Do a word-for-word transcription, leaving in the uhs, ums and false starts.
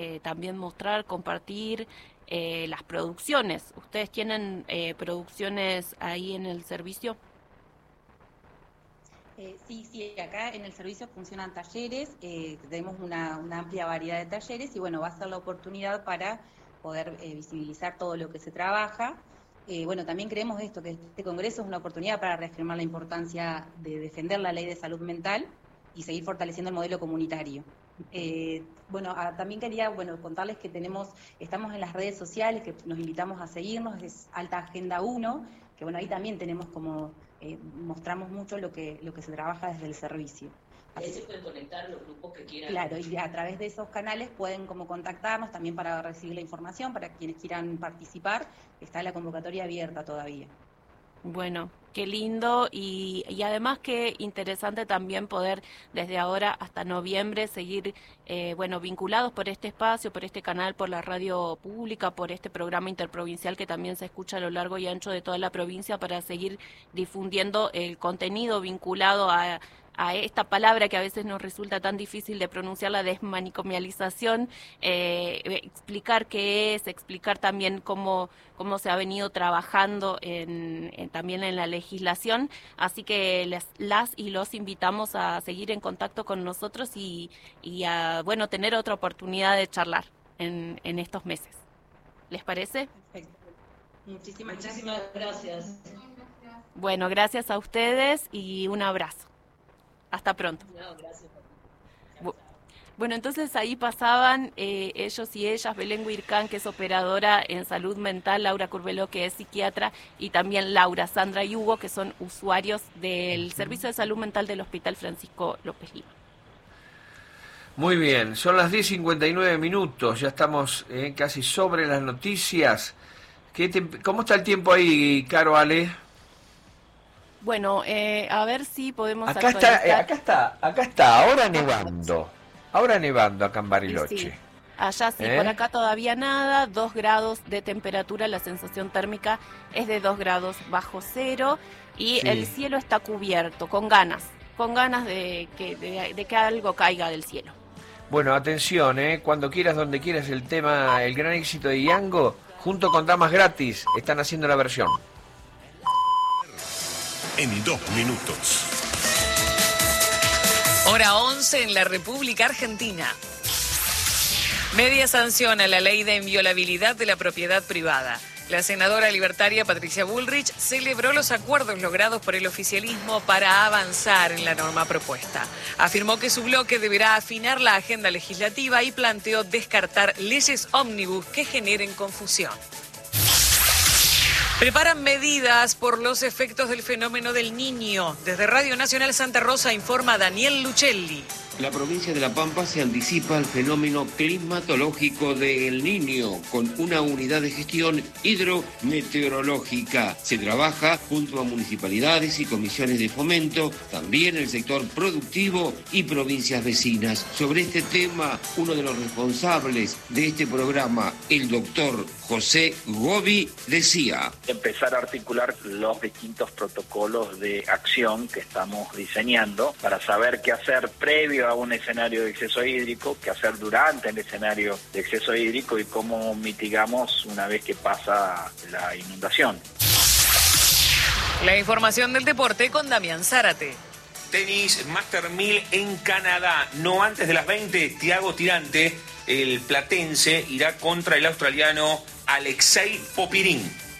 eh, también mostrar, compartir eh, las producciones. ¿Ustedes tienen eh, producciones ahí en el servicio? Eh, sí, sí, acá en el servicio funcionan talleres, eh, tenemos una, una amplia variedad de talleres y bueno, va a ser la oportunidad para poder eh, visibilizar todo lo que se trabaja. Eh, bueno, también creemos esto, que este congreso es una oportunidad para reafirmar la importancia de defender la ley de salud mental y seguir fortaleciendo el modelo comunitario. Eh, bueno, a, también quería bueno contarles que tenemos, estamos en las redes sociales, que nos invitamos a seguirnos, es Alta Agenda uno, que bueno, ahí también tenemos como, eh, mostramos mucho lo que, lo que se trabaja desde el servicio. Así ahí se pueden conectar los grupos que quieran. Claro, y a través de esos canales pueden como contactarnos también para recibir la información, para quienes quieran participar, está la convocatoria abierta todavía. Bueno, qué lindo y, y además qué interesante también poder desde ahora hasta noviembre seguir, eh, bueno, vinculados por este espacio, por este canal, por la radio pública, por este programa interprovincial que también se escucha a lo largo y ancho de toda la provincia para seguir difundiendo el contenido vinculado a a esta palabra que a veces nos resulta tan difícil de pronunciar, la desmanicomialización, eh, explicar qué es, explicar también cómo, cómo se ha venido trabajando en, en, también en la legislación. Así que les, las y los invitamos a seguir en contacto con nosotros y, y a bueno tener otra oportunidad de charlar en, en estos meses. ¿Les parece? Perfecto. Muchísimas, Muchísimas gracias. gracias. Bueno, gracias a ustedes y un abrazo. Hasta pronto. No, gracias. Bueno, entonces ahí pasaban eh, ellos y ellas, Belén Huircán, que es operadora en salud mental, Laura Curbelo, que es psiquiatra, y también Laura, Sandra y Hugo, que son usuarios del Servicio de Salud Mental del Hospital Francisco López Lima. Muy bien, son las diez cincuenta y nueve minutos, ya estamos eh, casi sobre las noticias. ¿Qué te, ¿Cómo está el tiempo ahí, Caro, Ale? Bueno, eh, a ver si podemos acá actualizar. está, eh, acá está, acá está, ahora nevando, ahora nevando acá en Bariloche. Sí, allá sí, ¿Eh? por acá todavía nada, dos grados de temperatura, la sensación térmica es de dos grados bajo cero y Sí. el cielo está cubierto, con ganas, con ganas de que, de, de que algo caiga del cielo. Bueno, atención, eh, cuando quieras, donde quieras, el tema, el gran éxito de Yango, junto con Damas Gratis, están haciendo la versión. En dos minutos. Hora once en la República Argentina. Media sanción a la ley de inviolabilidad de la propiedad privada. La senadora libertaria Patricia Bullrich celebró los acuerdos logrados por el oficialismo para avanzar en la norma propuesta. Afirmó que su bloque deberá afinar la agenda legislativa y planteó descartar leyes ómnibus que generen confusión. Preparan medidas por los efectos del fenómeno del Niño. Desde Radio Nacional Santa Rosa informa Daniel Luchelli. La provincia de La Pampa se anticipa al fenómeno climatológico del Niño con una unidad de gestión hidrometeorológica. Se trabaja junto a municipalidades y comisiones de fomento, también el sector productivo y provincias vecinas. Sobre este tema, uno de los responsables de este programa, el doctor José Gobi, decía: empezar a articular los distintos protocolos de acción que estamos diseñando para saber qué hacer previo a un escenario de exceso hídrico, qué hacer durante el escenario de exceso hídrico y cómo mitigamos una vez que pasa la inundación. La información del deporte con Damián Zárate. Tenis Master mil en Canadá, no antes de las veinte, Thiago Tirante, el platense, irá contra el australiano Alexei Popirín.